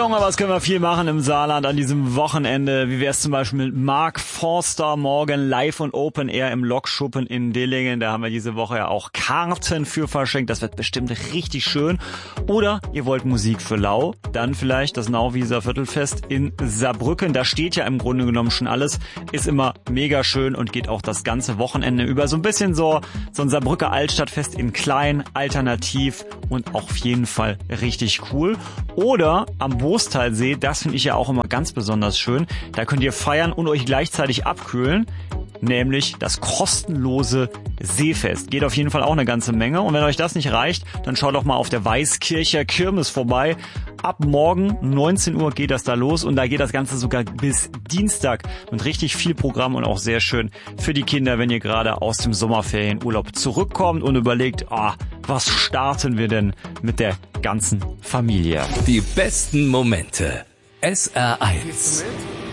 Junge, was können wir viel machen im Saarland an diesem Wochenende? Wie wär's zum Beispiel mit Mark Forster morgen live und Open Air im Lokschuppen in Dillingen? Da haben wir diese Woche ja auch Karten für verschenkt. Das wird bestimmt richtig schön. Oder ihr wollt Musik für Lau? Dann vielleicht das Nauwieser Viertelfest in Saarbrücken. Da steht ja im Grunde genommen schon alles. Ist immer mega schön und geht auch das ganze Wochenende über. So ein bisschen so ein Saarbrücker Altstadtfest in klein, alternativ und auch auf jeden Fall richtig cool. Oder am Boostalsee, das finde ich ja auch immer ganz besonders schön. Da könnt ihr feiern und euch gleichzeitig abkühlen, nämlich das kostenlose Seefest. Geht auf jeden Fall auch eine ganze Menge. Und wenn euch das nicht reicht, dann schaut doch mal auf der Weißkircher Kirmes vorbei. Ab morgen 19 Uhr geht das da los und da geht das Ganze sogar bis Dienstag mit richtig viel Programm und auch sehr schön für die Kinder, wenn ihr gerade aus dem Sommerferienurlaub zurückkommt und überlegt, was starten wir denn mit der ganzen Familie? Die besten Momente. SR1.